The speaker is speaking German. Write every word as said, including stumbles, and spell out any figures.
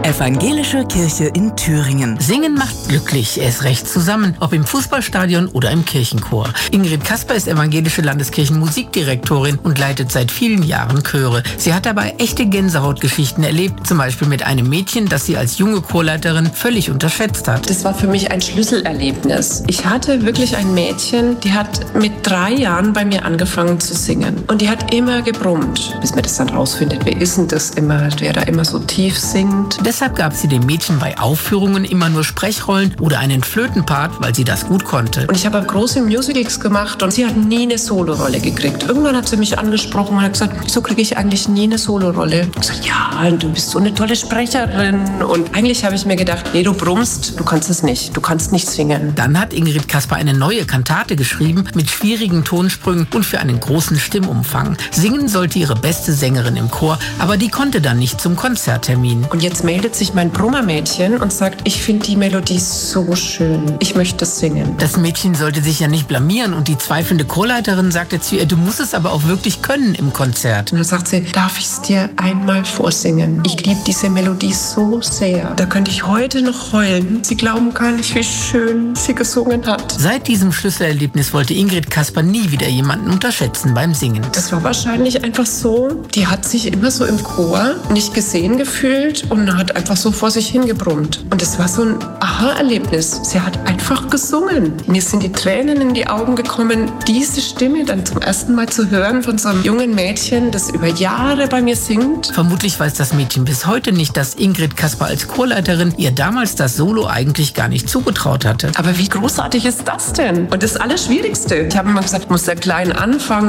Evangelische Kirche in Thüringen. Singen macht glücklich, erst recht zusammen, ob im Fußballstadion oder im Kirchenchor. Ingrid Kasper ist evangelische Landeskirchenmusikdirektorin und leitet seit vielen Jahren Chöre. Sie hat dabei echte Gänsehautgeschichten erlebt, zum Beispiel mit einem Mädchen, das sie als junge Chorleiterin völlig unterschätzt hat. Das war für mich ein Schlüsselerlebnis. Ich hatte wirklich ein Mädchen, die hat mit drei Jahren bei mir angefangen zu singen. Und die hat immer gebrummt, bis man das dann rausfindet, wer ist denn das immer, wer da immer so tief singt. Deshalb gab sie dem Mädchen bei Aufführungen immer nur Sprechrollen oder einen Flötenpart, weil sie das gut konnte. Und ich habe große Musicals gemacht und sie hat nie eine Solorolle gekriegt. Irgendwann hat sie mich angesprochen und hat gesagt, wieso kriege ich eigentlich nie eine Solorolle? Ich habe gesagt, ja, du bist so eine tolle Sprecherin. Und eigentlich habe ich mir gedacht, nee, du brummst, du kannst es nicht, du kannst nicht singen. Dann hat Ingrid Kasper eine neue Kantate geschrieben mit schwierigen Tonsprüngen und für einen großen Stimmumfang. Singen sollte ihre beste Sängerin im Chor, aber die konnte dann nicht zum Konzerttermin. Und jetzt meldet sich mein Brummermädchen und sagt, ich finde die Melodie so schön, ich möchte das singen. Das Mädchen sollte sich ja nicht blamieren und die zweifelnde Chorleiterin sagte zu ihr, du musst es aber auch wirklich können im Konzert. Und dann sagt sie, darf ich es dir einmal vorsingen? Ich liebe diese Melodie so sehr. Da könnte ich heute noch heulen. Sie glauben gar nicht, wie schön sie gesungen hat. Seit diesem Schlüsselerlebnis wollte Ingrid Kasper nie wieder jemanden unterschätzen beim Singen. Das war wahrscheinlich einfach so, die hat sich immer so im Chor nicht gesehen gefühlt und hat einfach so vor sich hingebrummt. Und es war so ein Aha-Erlebnis. Sie hat einfach gesungen. Mir sind die Tränen in die Augen gekommen, diese Stimme dann zum ersten Mal zu hören von so einem jungen Mädchen, das über Jahre bei mir singt. Vermutlich weiß das Mädchen bis heute nicht, dass Ingrid Kasper als Chorleiterin ihr damals das Solo eigentlich gar nicht zugetraut hatte. Aber wie großartig ist das denn? Und das Allerschwierigste. Ich habe immer gesagt, ich muss sehr klein anfangen.